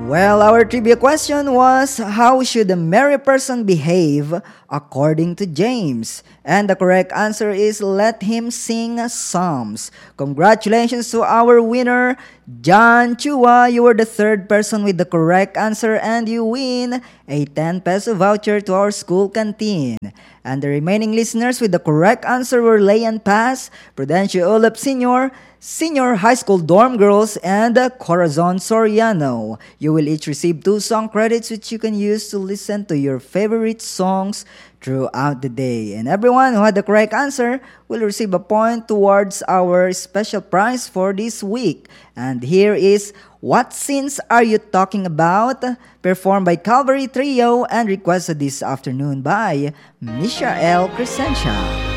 Well, our trivia question was, how should a merry person behave according to James? And the correct answer is, let him sing psalms. Congratulations to our winner, John Chua. You were the third person with the correct answer and you win a 10 peso voucher to our school canteen. And the remaining listeners with the correct answer were Leyan Paz, Prudencio Ulep Sr., Senior High School Dorm Girls, and Corazon Soriano. You will each receive 2 song credits which you can use to listen to your favorite songs throughout the day. And everyone who had the correct answer will receive a point towards our special prize for this week. And here is What Sins Are You Talking About? Performed by Calvary Trio and requested this afternoon by Mishael Crescentia.